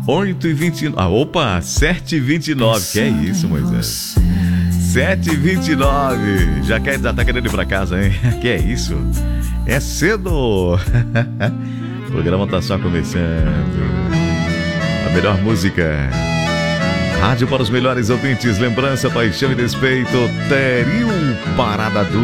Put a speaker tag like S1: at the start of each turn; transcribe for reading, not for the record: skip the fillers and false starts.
S1: 8h29. Opa, 7h29. Que é isso, Moisés? 7h29. Já tá querendo ir pra casa, hein? Que é isso? É cedo. O programa tá só começando. A melhor música. Rádio para os melhores ouvintes. Lembrança, paixão e respeito. Teril Parada Dura.